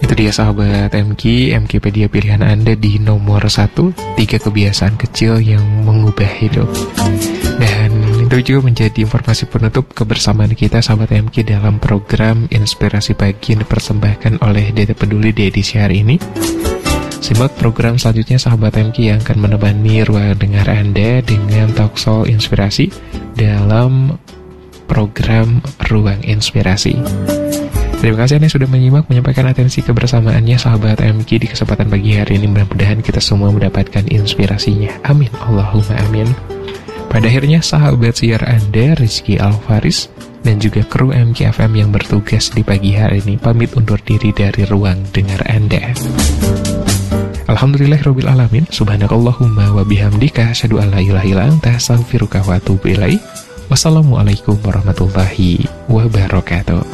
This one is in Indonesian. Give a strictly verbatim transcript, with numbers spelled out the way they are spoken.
Itu dia sahabat M K, Mkpedia pilihan Anda di nomor satu, tiga kebiasaan kecil yang mengubah hidup. Dan itu juga menjadi informasi penutup kebersamaan kita sahabat M K dalam program Inspirasi Pagi yang dipersembahkan oleh Dede Peduli di edisi hari ini. Simak program selanjutnya sahabat M K yang akan menemani ruang dengar Anda dengan talkshow inspirasi dalam program Ruang Inspirasi. Terima kasih Anda sudah menyimak, menyampaikan atensi kebersamaannya sahabat M K di kesempatan pagi hari ini. Mudah-mudahan kita semua mendapatkan inspirasinya. Amin, Allahumma amin. Pada akhirnya sahabat siar Anda, Rizky Alfaris, dan juga kru M K F M yang bertugas di pagi hari ini pamit undur diri dari ruang dengar Anda. Alhamdulillahirabbil alamin. Subhanakallahumma wa bihamdika asyhadu an la ilaha illa anta astaghfiruka wa atubu ilaik. Wassalamualaikum warahmatullahi wabarakatuh.